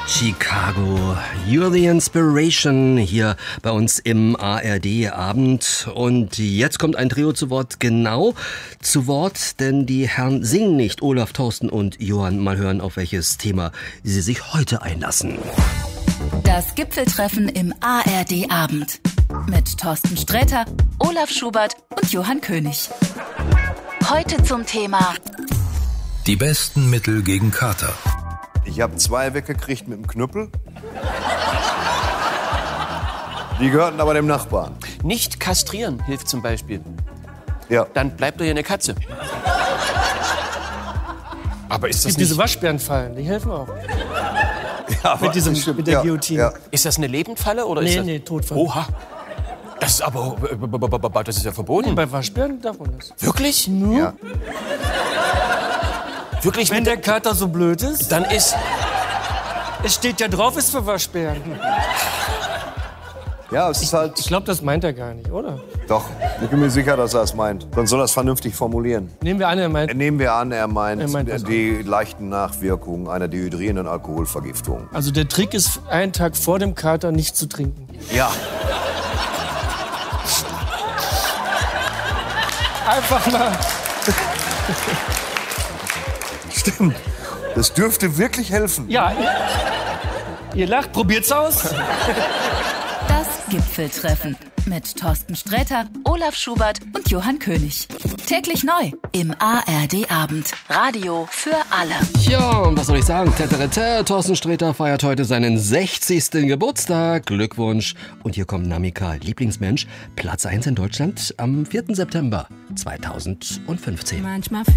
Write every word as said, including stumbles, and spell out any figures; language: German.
Chicago, You're the Inspiration, hier bei uns im A R D-Abend. Und jetzt kommt ein Trio zu Wort, genau zu Wort, denn die Herren singen nicht, Olaf, Thorsten und Johann. Mal hören, auf welches Thema sie sich heute einlassen. Das Gipfeltreffen im A R D-Abend mit Thorsten Sträter, Olaf Schubert und Johann König. Heute zum Thema die besten Mittel gegen Kater. Ich habe zwei weggekriegt mit dem Knüppel. Die gehörten aber dem Nachbarn. Nicht kastrieren hilft zum Beispiel. Ja. Dann bleibt doch hier eine Katze. Aber ist Es das gibt diese nicht, Waschbärenfallen, die helfen auch. Ja, Mit, diesem, stimmt, mit der ja, Guillotine. Ja. ist das eine Lebendfalle oder ist Nee, das... nee, Todfall. Oha. Das ist aber... Das ist ja verboten. Bei Waschbären darf man das. Wirklich? Ja. Wirklich? Wenn mit der Kater so blöd ist, Dann ist... es steht ja drauf, ist für Waschbären. Ja, es ist halt. Ich glaube, das meint er gar nicht, oder? Doch, ich bin mir sicher, dass er es meint. Dann soll er es vernünftig formulieren. Nehmen wir an, er meint. Nehmen wir an, er meint, Er meint was die leichten Nachwirkungen einer dehydrierenden Alkoholvergiftung. Also der Trick ist, einen Tag vor dem Kater nicht zu trinken. Ja. Einfach mal. Stimmt. Das dürfte wirklich helfen. Ja, ihr, ihr lacht, probiert's aus. das Gipfeltreffen mit Thorsten Sträter, Olaf Schubert und Johann König. Täglich neu im A R D-Abend. Radio für alle. Ja, und was soll ich sagen? Teterete, Thorsten Sträter feiert heute seinen sechzigsten Geburtstag. Glückwunsch. Und hier kommt Namika, Lieblingsmensch, Platz eins in Deutschland am vierten September zweitausendfünfzehn. Manchmal